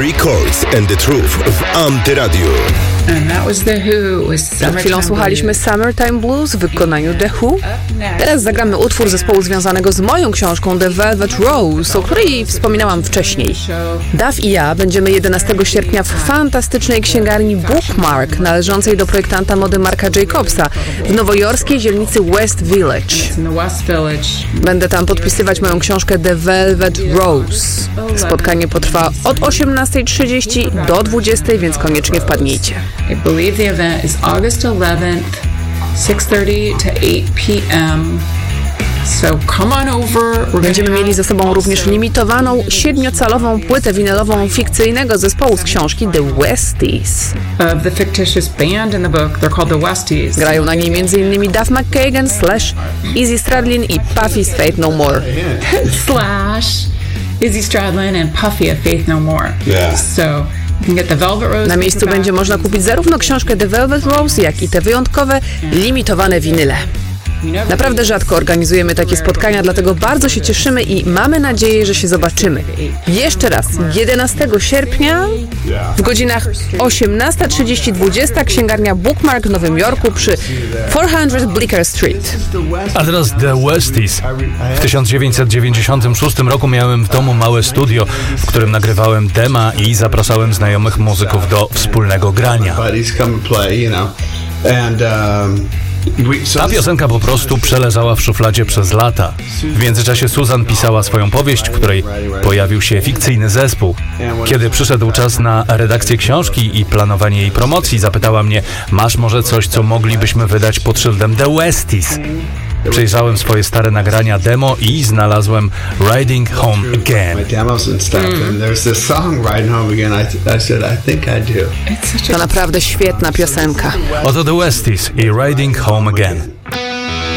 Three Chords and the Truth w Antyradio. Przed chwilą słuchaliśmy Summertime Blues w wykonaniu The Who. Teraz zagramy utwór zespołu związanego z moją książką The Velvet Rose, o której wspominałam wcześniej. Duff i ja będziemy 11 sierpnia w fantastycznej księgarni Bookmark, należącej do projektanta mody Marka Jacobsa, w nowojorskiej dzielnicy West Village. Będę tam podpisywać moją książkę The Velvet Rose. Spotkanie potrwa od 18:30 do 20:00, więc koniecznie wpadnijcie. I believe the event is August 11th, 6:30 to 8 p.m. So come on over. Będziemy mieli ze sobą również limitowaną 7-calową płytę winylową fikcyjnego zespołu z książki The Westies. The fictitious band in the book, they're called the Westies. Grają na niej m.in. Duff McKagan, Slash, Izzy Stradlin i Puffy's Faith No More. Slash, Izzy Stradlin and Puffy of Faith No More. Yeah. So na miejscu będzie można kupić zarówno książkę The Velvet Rose, jak i te wyjątkowe, limitowane winyle. Naprawdę rzadko organizujemy takie spotkania, dlatego bardzo się cieszymy i mamy nadzieję, że się zobaczymy. Jeszcze raz, 11 sierpnia w godzinach 18:30-20:00 księgarnia Bookmark w Nowym Jorku przy 400 Bleecker Street. A teraz The Westies. W 1996 roku miałem w domu małe studio, w którym nagrywałem dema i zapraszałem znajomych muzyków do wspólnego grania. Ta piosenka po prostu przeleżała w szufladzie przez lata. W międzyczasie Susan pisała swoją powieść, w której pojawił się fikcyjny zespół. Kiedy przyszedł czas na redakcję książki i planowanie jej promocji, zapytała mnie: masz może coś, co moglibyśmy wydać pod szyldem The Westies? Przejrzałem swoje stare nagrania demo i znalazłem Riding Home Again. To naprawdę świetna piosenka. Oto The Westies i Riding Home Again.